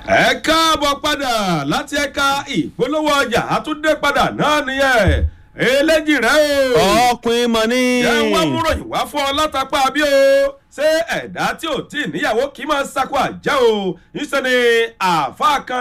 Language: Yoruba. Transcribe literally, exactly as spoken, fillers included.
ẹ káàbọ̀ padà láti ẹ̀ka ìpolówó ọjà àtúndé padà náà nìyẹn eléjì rẹ o. ọkùnrin mọ̀ ní. ẹ wá múròyìn wá fún ọ látàpá bí o ṣé ẹ̀dá tí ò tí ì níyàwó kì í máa ṣakọ àjẹ́ o ìṣe ni àáfàá kan.